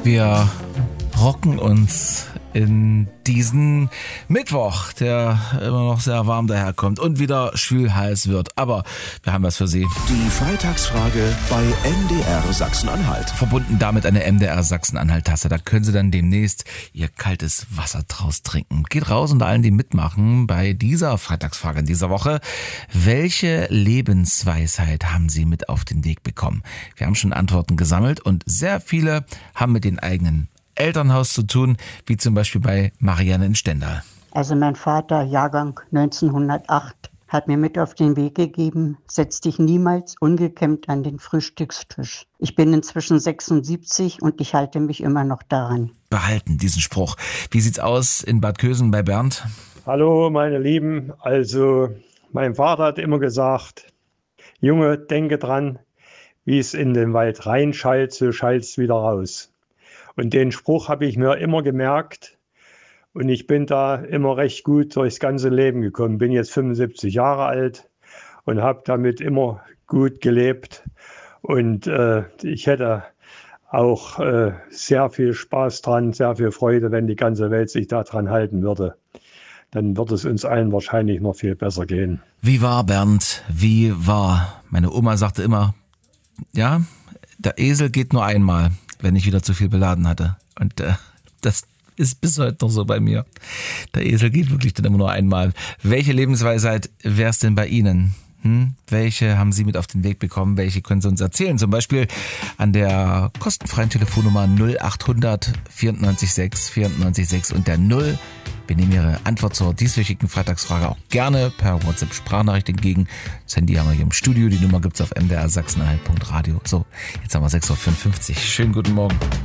Wir rocken uns in diesen Mittwoch, der immer noch sehr warm daherkommt und wieder schwül heiß wird. Aber wir haben was für Sie. Die Freitagsfrage bei MDR Sachsen-Anhalt. Verbunden damit eine MDR Sachsen-Anhalt-Tasse. Da können Sie dann demnächst Ihr kaltes Wasser draus trinken. Geht raus unter allen, die mitmachen bei dieser Freitagsfrage in dieser Woche. Welche Lebensweisheit haben Sie mit auf den Weg bekommen? Wir haben schon Antworten gesammelt und sehr viele haben mit den eigenen Elternhaus zu tun, wie zum Beispiel bei Marianne in Stendal. Also mein Vater, Jahrgang 1908, hat mir mit auf den Weg gegeben, setz dich niemals ungekämmt an den Frühstückstisch. Ich bin inzwischen 76 und ich halte mich immer noch daran. Behalten diesen Spruch. Wie sieht's aus in Bad Kösen bei Bernd? Hallo meine Lieben, also mein Vater hat immer gesagt, Junge, denke dran, wie es in den Wald reinschallt, so schallt's wieder raus. Und den Spruch habe ich mir immer gemerkt und ich bin da immer recht gut durchs ganze Leben gekommen. Bin jetzt 75 Jahre alt und habe damit immer gut gelebt. Und ich hätte auch sehr viel Spaß dran, sehr viel Freude, wenn die ganze Welt sich daran halten würde. Dann wird es uns allen wahrscheinlich noch viel besser gehen. Wie war, Bernd? Wie war? Meine Oma sagte immer, ja, der Esel geht nur einmal, wenn ich wieder zu viel beladen hatte. Und das ist bis heute noch so bei mir. Der Esel geht wirklich dann immer nur einmal. Welche Lebensweisheit wäre es denn bei Ihnen? Welche haben Sie mit auf den Weg bekommen? Welche können Sie uns erzählen? Zum Beispiel an der kostenfreien Telefonnummer 0800 94 6 94 6 und der 0. Wir nehmen Ihre Antwort zur dieswöchigen Freitagsfrage auch gerne per WhatsApp-Sprachnachricht entgegen. Das Handy haben wir hier im Studio. Die Nummer gibt's auf mdrsachsenanhalt.radio. So, jetzt haben wir 6.55 Uhr. Schönen guten Morgen.